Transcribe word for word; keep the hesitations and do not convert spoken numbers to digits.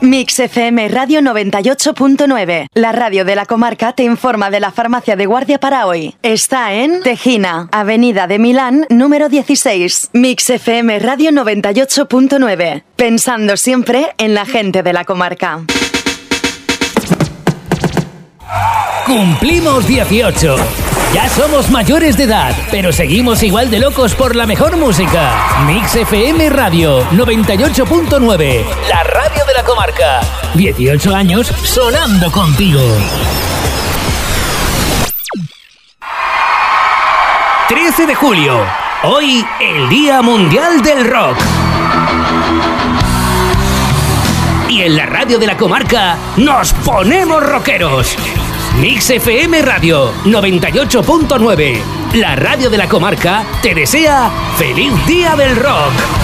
Mix F M Radio noventa y ocho punto nueve. La radio de la comarca te informa de la farmacia de guardia para hoy. Está en Tejina, Avenida de Milán, número dieciséis. Mix F M Radio noventa y ocho punto nueve. Pensando siempre en la gente de la comarca. Cumplimos dieciocho. Ya somos mayores de edad, pero seguimos igual de locos por la mejor música. Mix F M Radio noventa y ocho punto nueve, la radio de la comarca. dieciocho años sonando contigo. trece de julio, hoy el Día Mundial del Rock. Y en la radio de la comarca nos ponemos rockeros. Mix F M Radio noventa y ocho punto nueve, la radio de la comarca, te desea ¡Feliz Día del Rock!